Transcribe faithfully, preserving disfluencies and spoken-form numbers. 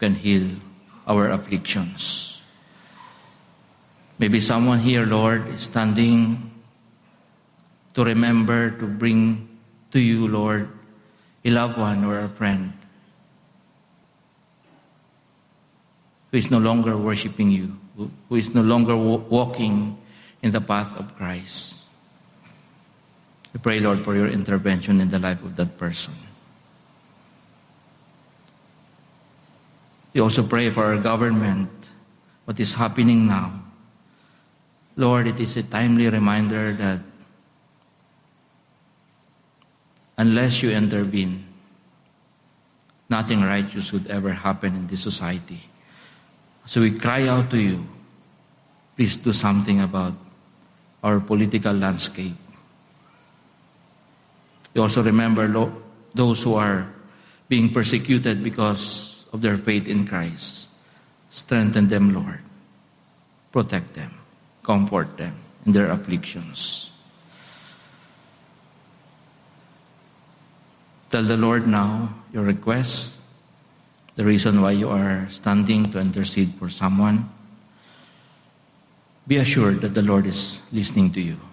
can heal our afflictions. Maybe someone here, Lord, is standing to remember to bring to you, Lord, a loved one or a friend who is no longer worshiping you, who is no longer walking in the path of Christ. We pray, Lord, for your intervention in the life of that person. We also pray for our government, what is happening now. Lord, it is a timely reminder that unless you intervene, nothing righteous would ever happen in this society. So we cry out to you, please do something about our political landscape. We also remember lo- those who are being persecuted because of their faith in Christ. Strengthen them, Lord. Protect them. Comfort them in their afflictions. Tell the Lord now your request, the reason why you are standing to intercede for someone. Be assured that the Lord is listening to you.